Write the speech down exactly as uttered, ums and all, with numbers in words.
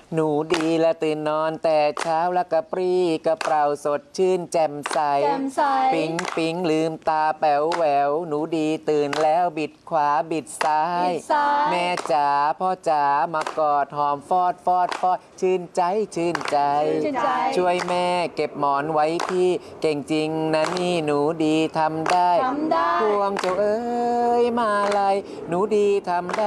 หนูดีและตื่นนอนแต่เช้าแล้วกระปรี้กระเปร่าสดชื่นแจ่มใสแจ่มใสปิ๊งปิ๊งลืมตาแป๋วแหววหนูดีตื่นแล้วบิดขวาบิดซ้ายแม่จ๋าพ่อจ๋ามากอดหอมฟอดฟอดฟอดชื่นใจชื่นใจช่วยแม่เก็บหมอนไว้พี่เก่งจริงนะนี่หนูดีทำได้พวงเจ้าเอ้ยมาลัยหนูดีทำได้